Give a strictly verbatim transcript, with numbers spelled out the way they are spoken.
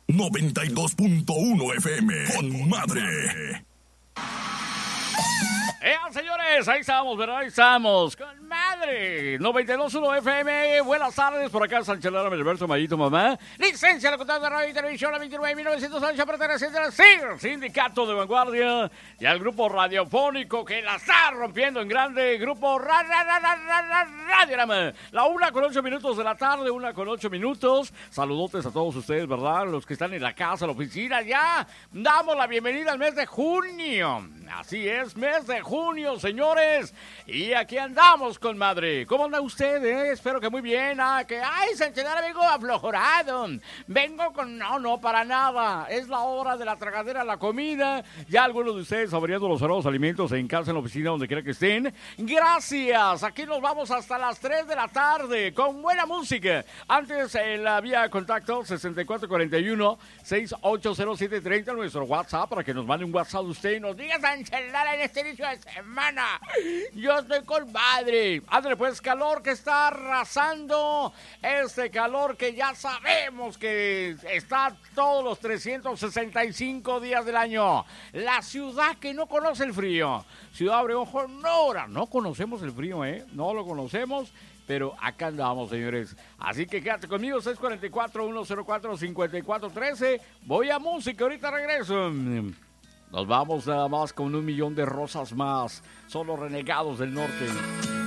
noventa y dos punto uno F M con madre. ¡Eh, señores! Ahí estamos, ¿verdad? Ahí estamos. ¡Con madre! noventa y dos punto uno F M. Buenas tardes. Por acá, Sánchez Lara, Melberto, Mayito, mamá. Licencia de Locutor de Radio y Televisión, la veintinueve mil novecientos ocho, perteneciente al S I R, Sindicato de Vanguardia, y al grupo radiofónico que la está rompiendo en grande, Grupo ra, ra, ra, ra, ra, ra, Radiorama. La una con ocho minutos de la tarde, una con ocho minutos. Saludotes a todos ustedes, ¿verdad? Los que están en la casa, la oficina, ya. Damos la bienvenida al mes de junio. Así es, mes de junio, señores. Y aquí andamos con madre. ¿Cómo anda usted, eh? Espero que muy bien. Ah, que, ay, Sánchez Lara, vengo aflojorado. Vengo con... No, no, para nada. Es la hora de la tragadera, la comida. Ya algunos de ustedes saboreando los sagrados alimentos en casa, en la oficina, donde quiera que estén. Gracias. Aquí nos vamos hasta las tres de la tarde con buena música. Antes, en la vía contacto sesenta y cuatro cuarenta y uno, sesenta y ocho cero siete treinta, nuestro WhatsApp, para que nos mande un WhatsApp de usted y nos diga, Sánchez Lara, en este inicio de semana, yo estoy con madre. Ándale, pues, calor que está arrasando, este calor que ya sabemos que está todos los trescientos sesenta y cinco días del año. La ciudad que no conoce el frío, Ciudad Obregón, Sonora, no conocemos el frío, ¿eh? No lo conocemos, pero acá andamos, señores. Así que quédate conmigo, seis cuatro cuatro, uno cero cuatro, cinco cuatro uno tres. Voy a música, ahorita regreso. Nos vamos nada más con un millón de rosas más. Son los renegados del norte.